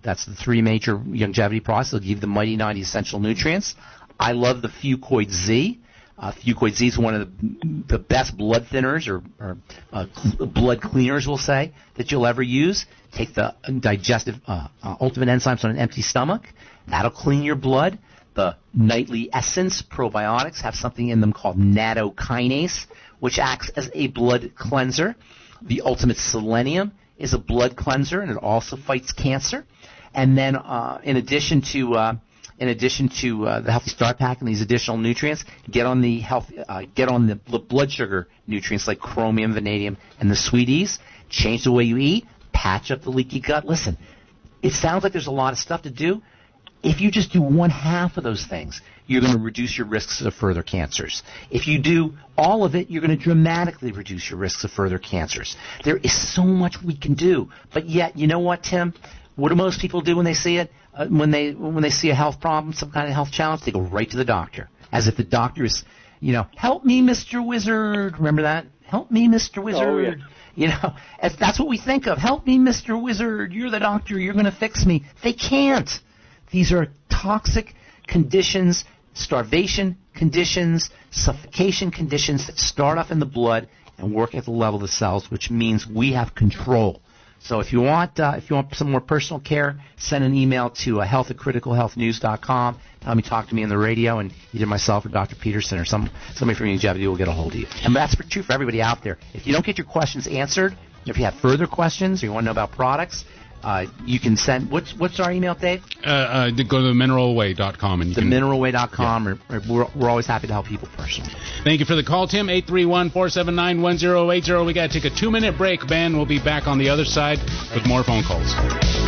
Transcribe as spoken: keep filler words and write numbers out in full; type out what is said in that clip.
That's the three major longevity products. They'll give you the Mighty ninety essential nutrients. I love the Fucoid Z. Uh, Fucoid Z is one of the, the best blood thinners or, or uh, cl- blood cleaners, we'll say, that you'll ever use. Take the digestive uh, uh, ultimate enzymes on an empty stomach. That'll clean your blood. The Nightly Essence probiotics have something in them called nattokinase, which acts as a blood cleanser. The Ultimate Selenium is a blood cleanser, and it also fights cancer. And then, uh, in addition to uh, in addition to uh, the Healthy Start Pack and these additional nutrients, get on the health, uh, get on the, the blood sugar nutrients like chromium, vanadium, and the Sweeties. Change the way you eat. Patch up the leaky gut. Listen, it sounds like there's a lot of stuff to do. If you just do one half of those things, you're going to reduce your risks of further cancers. If you do all of it, you're going to dramatically reduce your risks of further cancers. There is so much we can do. But yet, you know what, Tim? What do most people do when they see it? Uh, when they when they see a health problem, some kind of health challenge, they go right to the doctor. As if the doctor is, you know, help me, Mister Wizard. Remember that? Help me, Mister Wizard. Oh, yeah. You know, as that's what we think of. Help me, Mister Wizard. You're the doctor. You're going to fix me. They can't. These are toxic conditions, starvation conditions, suffocation conditions that start off in the blood and work at the level of the cells, which means we have control. So if you want uh, if you want some more personal care, send an email to uh, health at critical health news dot com. Tell me, talk to me on the radio, and either myself or Doctor Peterson or some somebody from Longevity will get a hold of you. And that's for, true for everybody out there. If you don't get your questions answered, if you have further questions or you want to know about products, Uh, you can send, what's what's our email, Dave? Uh, uh, go to the mineral way dot com. And you the can, mineral way dot com. Yeah. Or, or we're, we're always happy to help people personally. Thank you for the call, Tim. eight three one, four seven nine, one zero eight zero. We got to take a two-minute break, Ben. We'll be back on the other side with more phone calls.